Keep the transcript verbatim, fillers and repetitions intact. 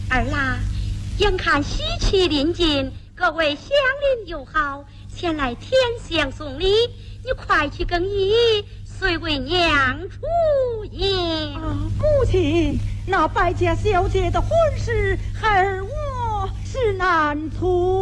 儿啦，眼看喜气临近，各位乡邻友好前来天香送礼，你快去更衣，随为娘出迎。 啊，母亲，那白家小姐的婚事，孩儿我是难促。